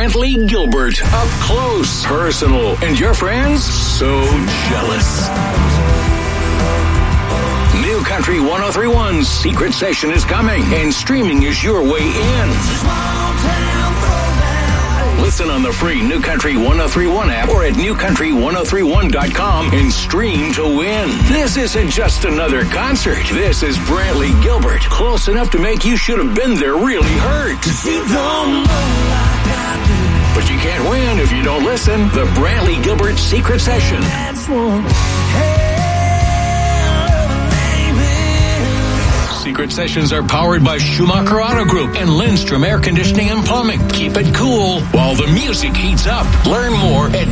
Brantley Gilbert. Up close, personal, and your friends so jealous. New Country 103.1's Secret Session is coming, and streaming is your way in. Listen on the free New Country 103.1 app or at newcountry1031.com and stream to win. This isn't just another concert. This is Brantley Gilbert. Close enough to make you should have been there really hurt. You don't know like I do. But you can't win if you don't listen. The Brantley Gilbert Secret Session. That's one. Secret Sessions are powered by Schumacher Auto Group and Lindstrom Air Conditioning and Plumbing. Keep it cool while the music heats up. Learn more at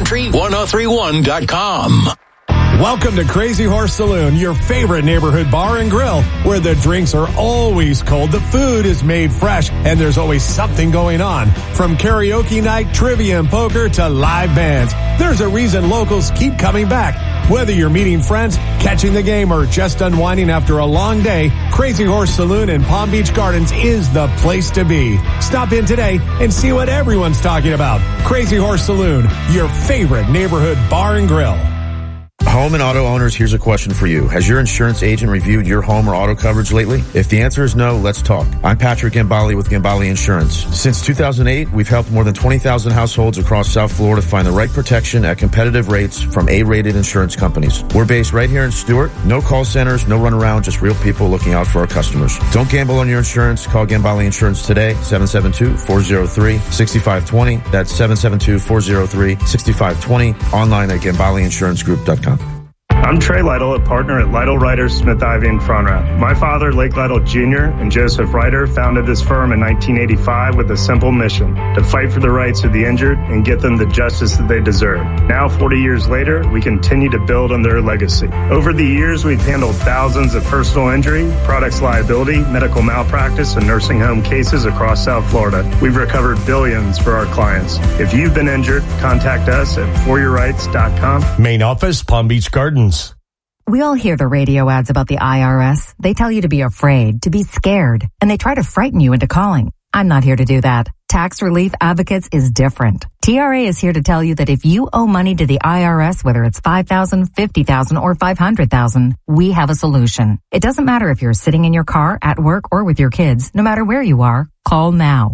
newcountry1031.com. Welcome to Crazy Horse Saloon, your favorite neighborhood bar and grill, where the drinks are always cold, the food is made fresh, and there's always something going on. From karaoke night, trivia and poker to live bands, there's a reason locals keep coming back. Whether you're meeting friends, catching the game, or just unwinding after a long day, Crazy Horse Saloon in Palm Beach Gardens is the place to be. Stop in today and see what everyone's talking about. Crazy Horse Saloon, your favorite neighborhood bar and grill. Home and auto owners, here's a question for you. Has your insurance agent reviewed your home or auto coverage lately? If the answer is no, let's talk. I'm Patrick Gambale with Gambale Insurance. Since 2008, we've helped more than 20,000 households across South Florida find the right protection at competitive rates from A-rated insurance companies. We're based right here in Stuart. No call centers, no runaround, just real people looking out for our customers. Don't gamble on your insurance. Call Gambale Insurance today, 772-403-6520. That's 772-403-6520. Online at GambaleInsuranceGroup.com. I'm Trey Lytle, a partner at Lytle Ryder Smith Ivy in Front Row. My father, Lake Lytle Jr., and Joseph Ryder founded this firm in 1985 with a simple mission: to fight for the rights of the injured and get them the justice that they deserve. Now, 40 years later, we continue to build on their legacy. Over the years, we've handled thousands of personal injury, products liability, medical malpractice, and nursing home cases across South Florida. We've recovered billions for our clients. If you've been injured, contact us at foryourrights.com. Main office, Palm Beach Gardens. We all hear the radio ads about the IRS. They tell you to be afraid, to be scared, and they try to frighten you into calling. I'm not here to do that. Tax Relief Advocates is different. TRA is here to tell you that if you owe money to the IRS, whether it's $5,000, $50,000, or $500,000, we have a solution. It doesn't matter if you're sitting in your car, at work, or with your kids. No matter where you are, call now.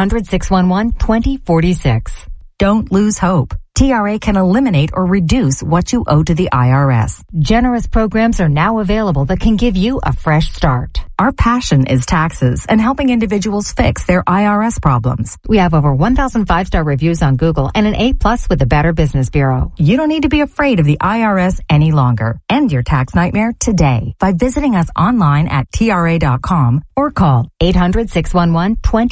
800-611-2046. Don't lose hope. TRA can eliminate or reduce what you owe to the IRS. Generous programs are now available that can give you a fresh start. Our passion is taxes and helping individuals fix their IRS problems. We have over 1,000 5-star reviews on Google and an A+ with the Better Business Bureau. You don't need to be afraid of the IRS any longer. End your tax nightmare today by visiting us online at TRA.com or call 800-611-2046.